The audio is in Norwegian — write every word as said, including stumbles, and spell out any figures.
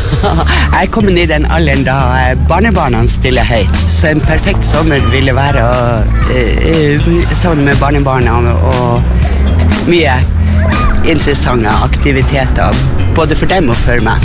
Jeg er kommet i den alderen da barnebarna stiller høyt, så en perfekt sommer ville være uh, sammen med barnebarna og mye interessante aktiviteter, både for dem og for meg.